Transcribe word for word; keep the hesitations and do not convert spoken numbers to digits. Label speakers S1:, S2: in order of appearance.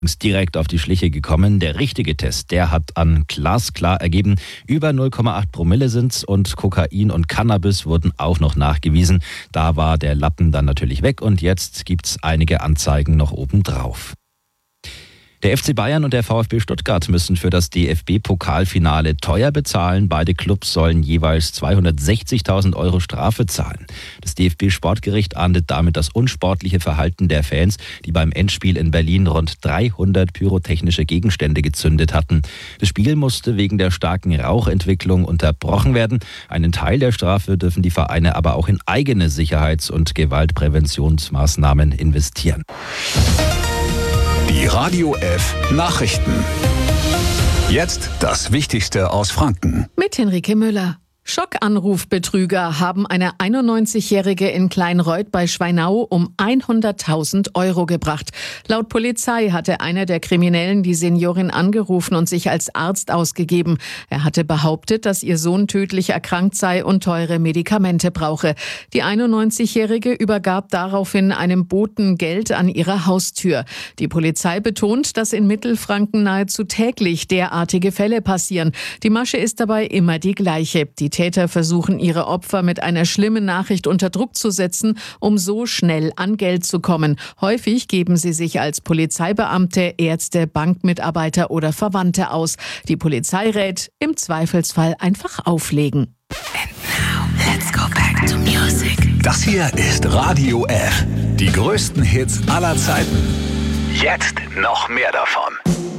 S1: ist direkt auf die Schliche gekommen. Der richtige Test, der hat an glasklar ergeben, über null Komma acht Promille sind's und Kokain und Cannabis wurden auch noch nachgewiesen. Da war der Lappen dann natürlich weg und jetzt gibt's einige Anzeigen noch obendrauf. Der F C Bayern und der VfB Stuttgart müssen für das D F B-Pokalfinale teuer bezahlen. Beide Clubs sollen jeweils zweihundertsechzigtausend Euro Strafe zahlen. Das D F B-Sportgericht ahndet damit das unsportliche Verhalten der Fans, die beim Endspiel in Berlin rund dreihundert pyrotechnische Gegenstände gezündet hatten. Das Spiel musste wegen der starken Rauchentwicklung unterbrochen werden. Einen Teil der Strafe dürfen die Vereine aber auch in eigene Sicherheits- und Gewaltpräventionsmaßnahmen investieren.
S2: Die Radio F Nachrichten. Jetzt das Wichtigste aus Franken.
S3: Mit Henrike Müller. Schockanrufbetrüger haben eine einundneunzigjährige in Kleinreuth bei Schweinau um hunderttausend Euro gebracht. Laut Polizei hatte einer der Kriminellen die Seniorin angerufen und sich als Arzt ausgegeben. Er hatte behauptet, dass ihr Sohn tödlich erkrankt sei und teure Medikamente brauche. Die einundneunzigjährige übergab daraufhin einem Boten Geld an ihrer Haustür. Die Polizei betont, dass in Mittelfranken nahezu täglich derartige Fälle passieren. Die Masche ist dabei immer die gleiche. Die Täter versuchen, ihre Opfer mit einer schlimmen Nachricht unter Druck zu setzen, um so schnell an Geld zu kommen. Häufig geben sie sich als Polizeibeamte, Ärzte, Bankmitarbeiter oder Verwandte aus. Die Polizei rät, im Zweifelsfall einfach auflegen.
S4: And now, let's go back to music.
S2: Das hier ist Radio F. Die größten Hits aller Zeiten. Jetzt noch mehr davon.